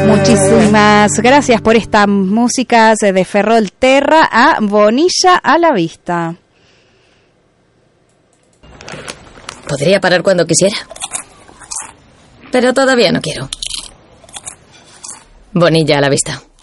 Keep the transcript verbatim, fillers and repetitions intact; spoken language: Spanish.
Muchísimas gracias por estas músicas de Ferrol Terra a Bonilla a la vista. Podría parar cuando quisiera, pero todavía no quiero. Bonilla a la vista.